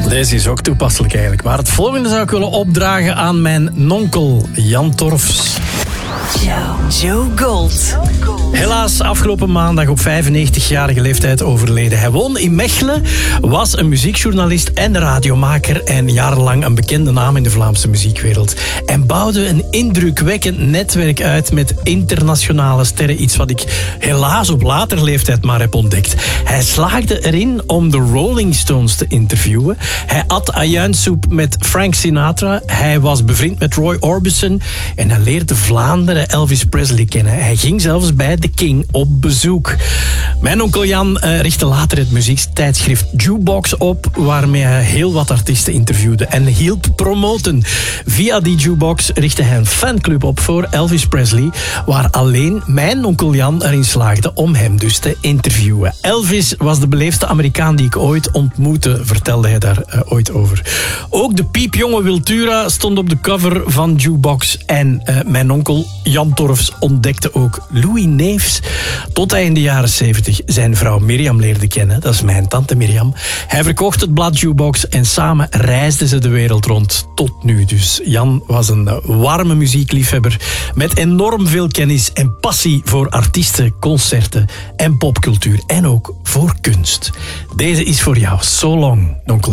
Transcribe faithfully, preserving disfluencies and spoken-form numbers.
Deze is ook toepasselijk eigenlijk. Maar het volgende zou ik willen opdragen aan mijn nonkel Jan Torfs. Joe, Joe Gold. Helaas afgelopen maandag op vijfennegentigjarige leeftijd overleden. Hij woonde in Mechelen, was een muziekjournalist en radiomaker en jarenlang een bekende naam in de Vlaamse muziekwereld. En bouwde een indrukwekkend netwerk uit met internationale sterren. Iets wat ik helaas op later leeftijd maar heb ontdekt. Hij slaagde erin om de Rolling Stones te interviewen. Hij at ajuinsoep met Frank Sinatra. Hij was bevriend met Roy Orbison. En hij leerde Vlaanderen Elvis Presley kennen. Hij ging zelfs bij The King op bezoek. Mijn onkel Jan uh, richtte later het muziektijdschrift Jukebox op, waarmee hij heel wat artiesten interviewde en hielp promoten. Via die Jukebox richtte hij een fanclub op voor Elvis Presley, waar alleen mijn onkel Jan erin slaagde om hem dus te interviewen. Elvis was de beleefdste Amerikaan die ik ooit ontmoette, vertelde hij daar uh, ooit over. Ook de piepjonge Wiltura stond op de cover van Jukebox en uh, mijn onkel Jan Torfs ontdekte ook Louis Neefs, tot hij in de jaren zeventig zijn vrouw Mirjam leerde kennen. Dat is mijn tante Mirjam. Hij verkocht het blad Jukebox en samen reisden ze de wereld rond tot nu. Dus Jan was een warme muziekliefhebber met enorm veel kennis en passie voor artiesten, concerten en popcultuur en ook voor kunst. Deze is voor jou. So long, onkel